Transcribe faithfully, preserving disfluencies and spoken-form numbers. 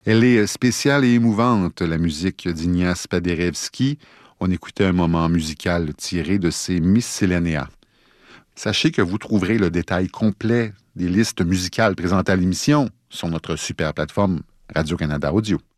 Elle est spéciale et émouvante, la musique d'Ignace Paderewski. On écoutait un moment musical tiré de ses Miscellanea. Sachez que vous trouverez le détail complet des listes musicales présentées à l'émission sur notre super plateforme Radio-Canada Audio.